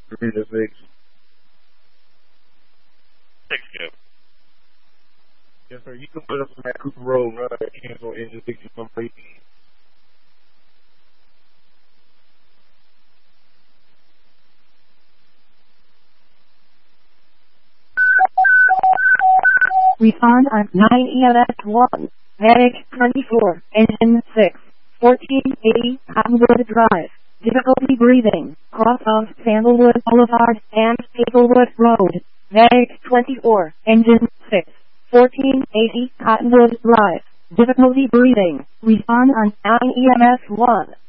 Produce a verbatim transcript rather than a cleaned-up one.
Three to six. Six go. Yes, sir. You can put us on that Cooper Road run at cancel engine sixty-one, please. Respond on nine E M S one, Medic twenty-four, Engine six, fourteen eighty, Cottonwood Drive. Difficulty breathing, cross off Sandalwood Boulevard and Hazelwood Road. Medic twenty-four, Engine six, fourteen eighty, Cottonwood Drive. Difficulty breathing. Respond on nine E M S one.